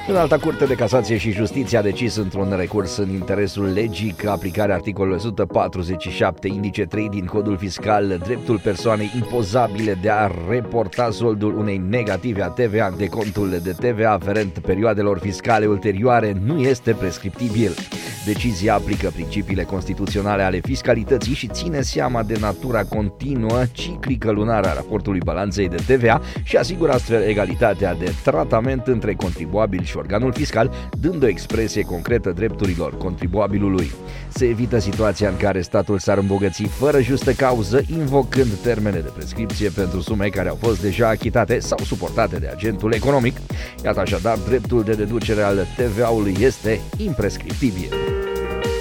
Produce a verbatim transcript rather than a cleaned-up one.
Înalta Curte de Casație și Justiție a decis într-un recurs în interesul legii că aplicarea articolului o sută patruzeci și șapte indice trei din Codul Fiscal, dreptul persoanei impozabile de a reporta soldul unei negative a T V A de contul de T V A aferent perioadelor fiscale ulterioare nu este prescriptibil. Decizia aplică principiile constituționale ale fiscalității și ține seama de natura continuă, ciclică lunară a raportului balanței de T V A și asigură astfel egalitatea de tratament între contribuabil și organul fiscal, dând o expresie concretă drepturilor contribuabilului. Se evită situația în care statul s-ar îmbogăți fără justă cauză, invocând termene de prescripție pentru sume care au fost deja achitate sau suportate de agentul economic. Iată așadar, dreptul de deducere al T V A-ului este imprescriptibil.